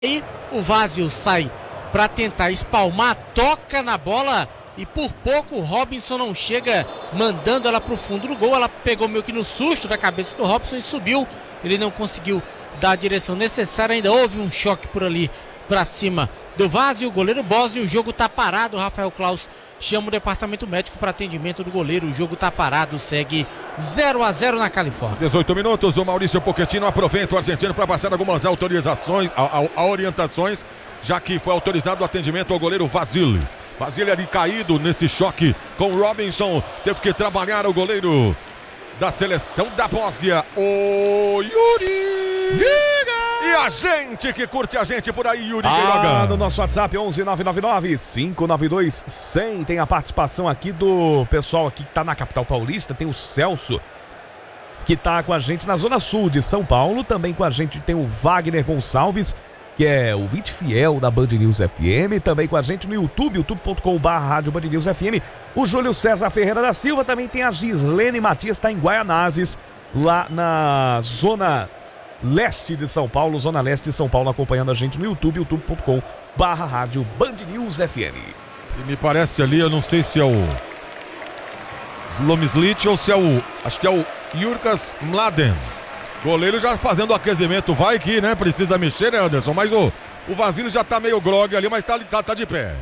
Aí o Vasil sai para tentar espalmar, toca na bola e por pouco o Robinson não chega, mandando ela para o fundo do gol. Ela pegou meio que no susto da cabeça do Robinson e subiu. Ele não conseguiu dar a direção necessária, ainda houve um choque por ali para cima do Vasil, o goleiro Bósnio. O jogo tá parado, o Rafael Claus chama o departamento médico para atendimento do goleiro. O jogo tá parado, segue 0-0 na Califórnia. 18 minutos, o Maurício Pochettino aproveita o argentino para passar algumas autorizações, orientações, já que foi autorizado o atendimento ao goleiro Vasil. Vasil ali caído nesse choque com o Robinson, teve que trabalhar o goleiro da seleção da Bósnia, o Yuri. Diga! E a gente que curte a gente por aí, Yuri Queiroga. No nosso WhatsApp 11999-592-100. Tem a participação aqui do pessoal aqui que tá na capital paulista. Tem o Celso, que tá com a gente na zona sul de São Paulo. Também com a gente tem o Wagner Gonçalves, que é o ouvinte fiel da Band News FM. Também com a gente no YouTube, youtube.com/rádio Band News FM. O Júlio César Ferreira da Silva. Também tem a Gislene Matias, tá em Guaianazes, lá na zona leste de São Paulo, zona leste de São Paulo, acompanhando a gente no YouTube, youtube.com/rádio Band News FM. E me parece ali, eu não sei se é o Slomslit ou se é o, acho que é o Jurkas Mladen. Goleiro já fazendo o aquecimento, vai que, né, precisa mexer, né, Anderson? Mas o Vasil já tá meio grog ali, mas tá de pé.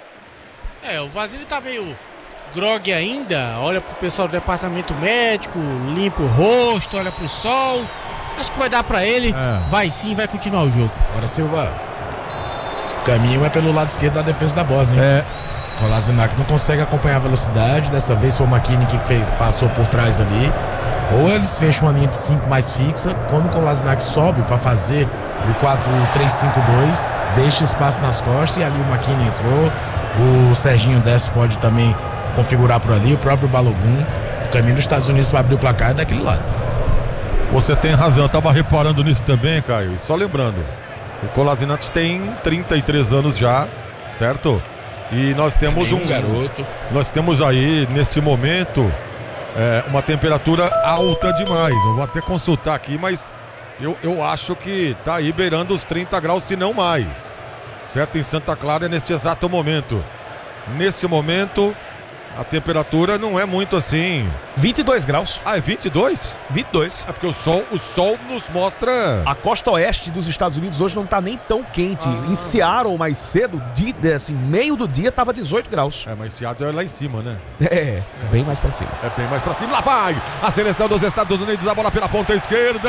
O Vasil tá meio grog ainda, olha pro pessoal do departamento médico, limpa o rosto, olha pro sol. Acho que vai dar pra ele, vai sim, vai continuar o jogo. Agora, Silva, o caminho é pelo lado esquerdo da defesa da Bósnia. Kolasinac não consegue acompanhar a velocidade, dessa vez foi o McKinney que passou por trás ali. Ou eles fecham uma linha de 5 mais fixa, quando o Kolasinac sobe para fazer o 4-3-5-2, deixa espaço nas costas e ali o McKinney entrou. O Serginho Deste pode também configurar por ali, o próprio Balogun. O caminho dos Estados Unidos para abrir o placar é daquele lado. Você tem razão, eu tava reparando nisso também, Caio. E só lembrando, o Kolasinac tem 33 anos já, certo? E nós temos um garoto. Nós temos aí, nesse momento, uma temperatura alta demais. Eu vou até consultar aqui, mas eu acho que tá aí beirando os 30 graus, se não mais. Certo? Em Santa Clara, neste exato momento. Nesse momento, a temperatura não é muito assim. 22 graus. Ah, é 22? 22. É porque o sol nos mostra. A costa oeste dos Estados Unidos hoje não tá nem tão quente. Em Seattle, mais cedo, assim, meio do dia, tava 18 graus. Mas Seattle é lá em cima, né? Bem mais pra cima. É bem mais pra cima. Lá vai a seleção dos Estados Unidos, a bola pela ponta esquerda.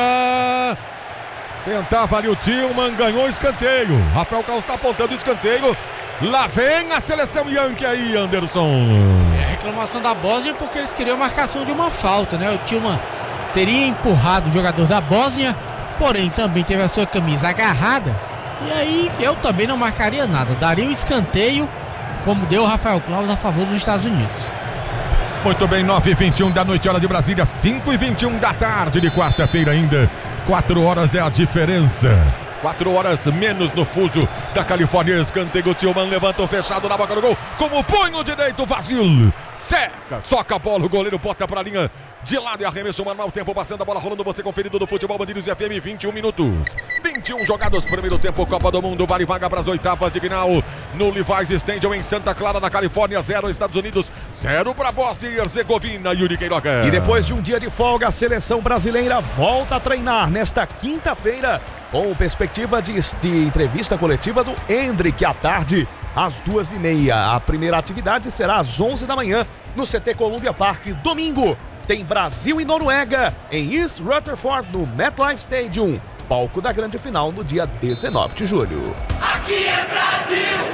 Tentava ali o Tillman, ganhou o escanteio. Rafael Claus tá apontando o escanteio. Lá vem a seleção Yankee aí, Anderson. A reclamação da Bósnia porque eles queriam a marcação de uma falta, né? O Tillman teria empurrado o jogador da Bósnia, porém também teve a sua camisa agarrada. E aí eu também não marcaria nada. Daria o escanteio, como deu o Rafael Claus a favor dos Estados Unidos. Muito bem, 9h21 da noite, hora de Brasília, 5h21 da tarde de quarta-feira ainda. 4 horas é a diferença. 4 horas menos no fuso da Califórnia. Escanteio, Tillman levantou fechado na boca do gol. Com o punho direito, Vasil. Seca, soca a bola, o goleiro bota pra linha de lado e arremesso manual. Tempo passando, a bola rolando, você conferido do futebol Band News FM, 21 minutos. 21 jogados, primeiro tempo, Copa do Mundo, vale vaga para as oitavas de final. No Levi's Stadium em Santa Clara, na Califórnia, 0 Estados Unidos, 0 para Bósnia e Herzegovina, Yuri Queiroga. E depois de um dia de folga, a seleção brasileira volta a treinar nesta quinta-feira, com perspectiva de entrevista coletiva do Endrick à tarde, às 2h30. A primeira atividade será às 11 da manhã, no CT Columbia Park. Domingo tem Brasil e Noruega em East Rutherford, no MetLife Stadium, palco da grande final no dia 19 de julho. Aqui é Brasil!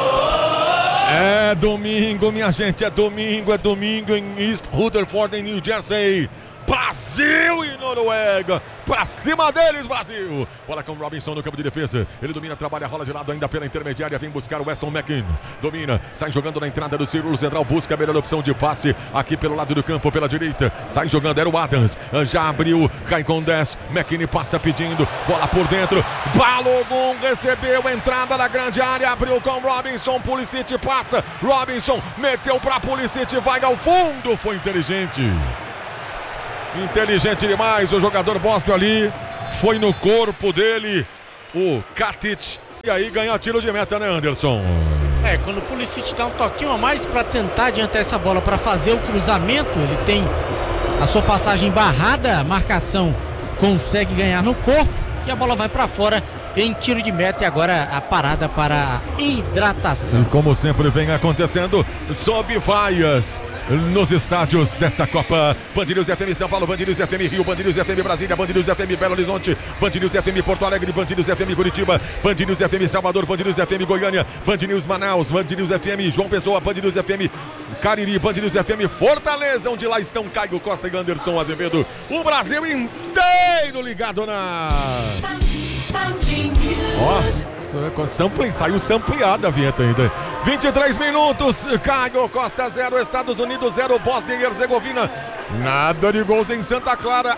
É domingo, minha gente, é domingo em East Rutherford, em New Jersey. Brasil e Noruega, pra cima deles, Brasil. Bola com o Robinson no campo de defesa. Ele domina, trabalha, rola de lado ainda pela intermediária. Vem buscar o Weston McKinney. Domina, sai jogando na entrada do círculo central. Busca a melhor opção de passe aqui pelo lado do campo, pela direita. Sai jogando, era o Adams. Já abriu, cai com 10. McKinney passa pedindo, bola por dentro. Balogun recebeu, entrada na grande área. Abriu com Robinson, Pulisic passa. Robinson meteu pra Pulisic, vai ao fundo. Foi inteligente. Inteligente demais, o jogador bósnio ali, foi no corpo dele, o Katic, E aí ganha tiro de meta, né, Anderson? Quando o Pulisic dá um toquinho a mais para tentar adiantar essa bola para fazer o cruzamento, ele tem a sua passagem barrada, a marcação consegue ganhar no corpo e a bola vai para fora em tiro de meta. E agora a parada para hidratação. E como sempre vem acontecendo, sob vaias nos estádios desta Copa. Band News FM São Paulo, Band News FM Rio, Band News FM Brasília, Band News FM Belo Horizonte, Band News FM Porto Alegre, Band News FM Curitiba, Band News FM Salvador, Band News FM Goiânia, Band News Manaus, Band News FM João Pessoa, Band News FM Cariri, Band News FM Fortaleza, onde lá estão Caio Costa e Anderson Azevedo. O Brasil inteiro ligado na... Nossa, saiu sampleada a vinheta ainda. 23 minutos, Caio Costa 0, Estados Unidos 0, Bósnia e Herzegovina. Nada de gols em Santa Clara.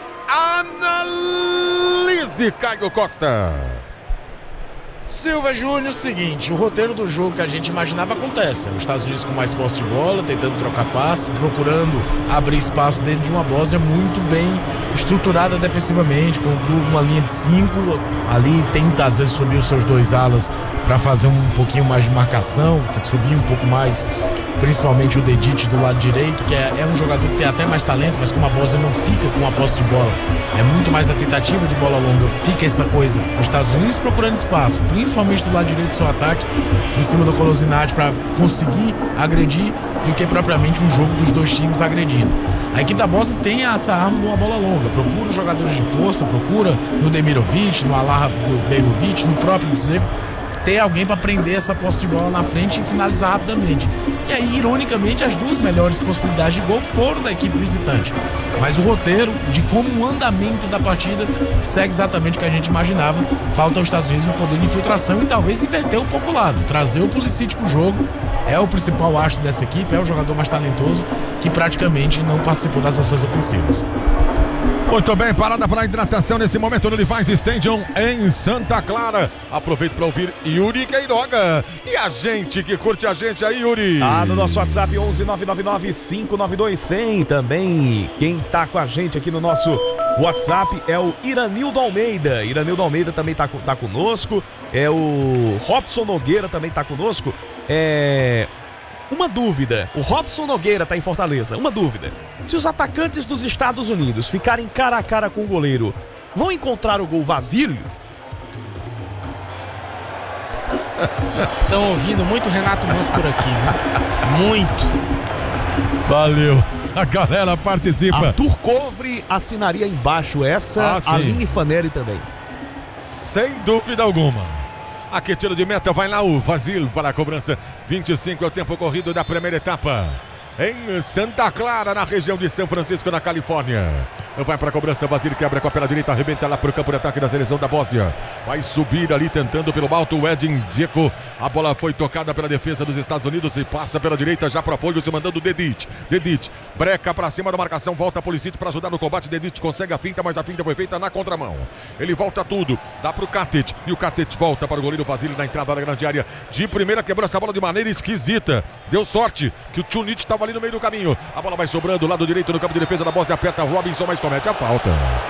Analise, Caio Costa. Silva Júnior, seguinte, o roteiro do jogo que a gente imaginava acontece. Os Estados Unidos com mais posse de bola, tentando trocar passe, procurando abrir espaço dentro de uma Bósnia muito bem estruturada defensivamente, com uma linha de 5. Ali tenta às vezes subir os seus 2 alas para fazer um pouquinho mais de marcação, subir um pouco mais, principalmente o Dedić do lado direito, que é um jogador que tem até mais talento, mas como a Bósnia não fica com a posse de bola, é muito mais da tentativa de bola longa, fica essa coisa, os Estados Unidos procurando espaço, principalmente do lado direito do seu ataque, em cima do Kolasinac, para conseguir agredir, do que propriamente um jogo dos dois times agredindo. A equipe da Bósnia tem essa arma de uma bola longa, procura os jogadores de força, procura no Demirovic, no Alar Begovic, no próprio Dzeko, ter alguém para prender essa posse de bola na frente e finalizar rapidamente. E aí, ironicamente, as 2 melhores possibilidades de gol foram da equipe visitante. Mas o roteiro de como o andamento da partida segue exatamente o que a gente imaginava. Falta aos Estados Unidos um poder de infiltração e talvez inverter um pouco o lado, trazer o Pulisic pro jogo. É o principal astro dessa equipe, é o jogador mais talentoso que praticamente não participou das ações ofensivas. Muito bem, parada para a hidratação nesse momento no Levi's Stadium em Santa Clara. Aproveito para ouvir Yuri Queiroga. E a gente que curte a gente aí, Yuri? No nosso WhatsApp 11-999-592-100. Também quem tá com a gente aqui no nosso WhatsApp é o Iranildo Almeida. Iranildo Almeida também tá conosco. É o Robson Nogueira também tá conosco. Uma dúvida, o Robson Nogueira tá em Fortaleza, uma dúvida. Se os atacantes dos Estados Unidos ficarem cara a cara com o goleiro, vão encontrar o gol vazio? Estão ouvindo muito Renato Manso por aqui, viu? Muito. Valeu, a galera participa. Arthur Covre assinaria embaixo essa, Aline Fanelli também. Sem dúvida alguma. Aqui tiro de meta, vai lá o Vasil para a cobrança. 25 é o tempo corrido da primeira etapa. Em Santa Clara, na região de São Francisco, na Califórnia. Vai para a cobrança, Vasil quebra com a perna direita, arrebenta lá para o campo de ataque da seleção da Bósnia. Vai subir ali tentando pelo alto o Edin Dzeko. A bola foi tocada pela defesa dos Estados Unidos e passa pela direita já para o apoio, se mandando o Dedić. Dedić breca para cima da marcação, volta a Pulisic para ajudar no combate. Dedić consegue a finta, mas a finta foi feita na contramão. Ele volta tudo, dá para o Katic e o Katic volta para o goleiro Vasil na entrada da grande área. De primeira quebrou essa bola de maneira esquisita. Deu sorte que o Tunic estava ali no meio do caminho. A bola vai sobrando, lado direito no campo de defesa da Bósnia, aperta Robinson, mas comete a falta.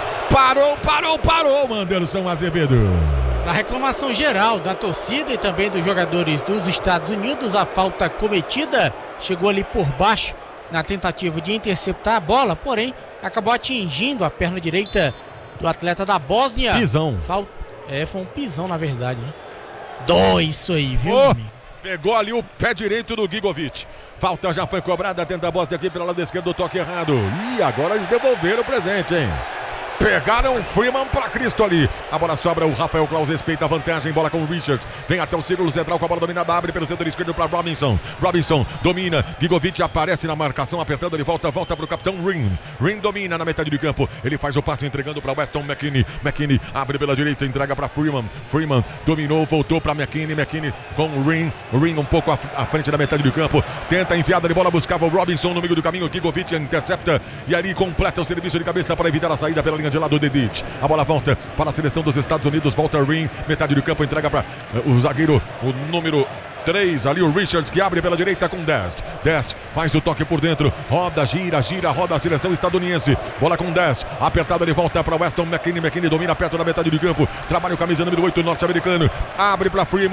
Parou, Anderson Azevedo. Para reclamação geral da torcida e também dos jogadores dos Estados Unidos, a falta cometida chegou ali por baixo na tentativa de interceptar a bola, porém acabou atingindo a perna direita do atleta da Bósnia. Pisão. Foi um pisão na verdade, né? Dói isso aí, viu? Pegou ali o pé direito do Gigovic. Falta já foi cobrada dentro da Bósnia aqui pelo lado esquerdo, do toque errado. E agora eles devolveram o presente, hein? Pegaram o Freeman pra Cristo ali. A bola sobra, o Rafael Claus respeita a vantagem. Bola com o Richards. Vem até o círculo central com a bola dominada. Abre pelo centro esquerdo para Robinson. Robinson domina. Gigovic aparece na marcação, apertando. Ele volta pro capitão Rin. Rin domina na metade do campo. Ele faz o passe entregando para Weston McKennie. McKennie abre pela direita, entrega para Freeman. Freeman dominou, voltou para McKennie. McKennie com o Rin. Rin um pouco à frente da metade do campo. Tenta a enfiada de bola, buscava o Robinson no meio do caminho. Gigovic intercepta e ali completa o serviço de cabeça para evitar a saída pela linha de lado do Dedić. A bola volta para a seleção dos Estados Unidos, volta Rin, metade do campo, entrega para o zagueiro, o número 3, ali o Richards que abre pela direita com Dest. Dest faz o toque por dentro, roda, gira, roda a seleção estadunidense. Bola com 10, apertada de volta para Weston McKennie. McKennie domina perto da metade do campo. Trabalha o camisa número 8 norte-americano. Abre para Freeman.